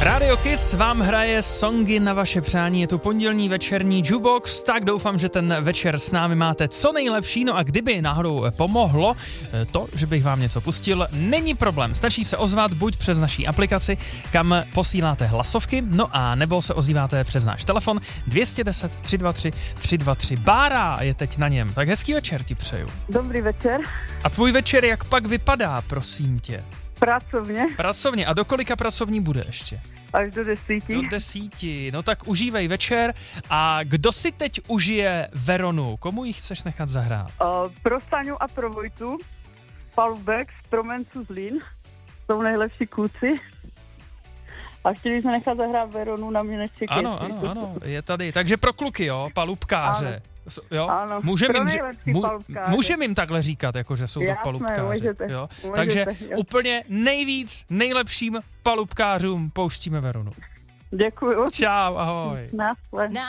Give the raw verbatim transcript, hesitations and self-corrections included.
Radio Kiss vám hraje songy na vaše přání, je tu pondělní večerní jukebox, tak doufám, že ten večer s námi máte co nejlepší, no a kdyby náhodou pomohlo to, že bych vám něco pustil, není problém, stačí se ozvat buď přes naší aplikaci, kam posíláte hlasovky, no a nebo se ozýváte přes náš telefon dvě stě deset, tři dva tři, tři dva tři. Bára je teď na něm, tak hezký večer ti přeju. Dobrý večer. A tvůj večer jak pak vypadá, prosím tě? Pracovně. Pracovně. A do kolika pracovní bude ještě? Až do desíti. Do desíti. No tak užívej večer. A kdo si teď užije Veronu? Komu ji chceš nechat zahrát? Uh, pro Staňu a pro Vojtu. Palubek z Promencu Zlín. Jsou nejlepší kluci. A chtěli jsme nechat zahrát Veronu, na mě nečekej. Ano, ano, ano, je tady. Takže pro kluky, jo, palubkáře. Ano. Jo? Ano, můžeme jim, mu, můžem jim takhle říkat, jako že jsou to Jasné, palubkáři. Můžete, jo? můžete, Takže jo. úplně nejvíc, nejlepším palubkářům pouštíme Veronu. Děkuju. Čau, ahoj. Naschle.